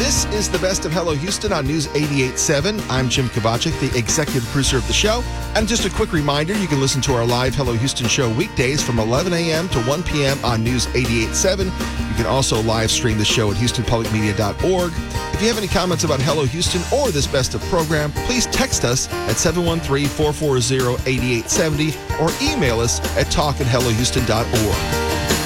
This is the best of Hello Houston on News 88.7. I'm Jim Kovacic, the executive producer of the show. And just a quick reminder, you can listen to our live Hello Houston show weekdays from 11 a.m. to 1 p.m. on News 88.7. You can also live stream the show at HoustonPublicMedia.org. If you have any comments about Hello Houston or this best of program, please text us at 713-440-8870 or email us at talk@hellohouston.org.